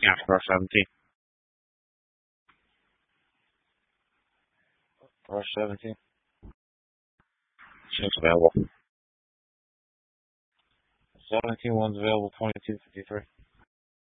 Yeah, for 17. Rush 17. Check's available. 17 one's available, 2253.